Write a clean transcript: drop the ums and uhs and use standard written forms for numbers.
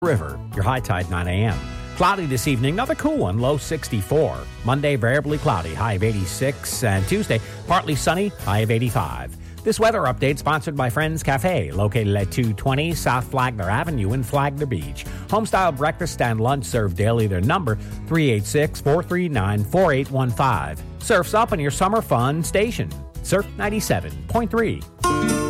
River, your high tide 9 a.m. Cloudy this evening, another cool one, low 64. Monday, variably cloudy, high of 86. And Tuesday, partly sunny, high of 85. This weather update sponsored by Friends Cafe, located at 220 South Flagler Avenue in Flagler Beach. Homestyle breakfast and lunch served daily. Their number, 386-439-4815. Surf's up on your summer fun station. Surf 97.3.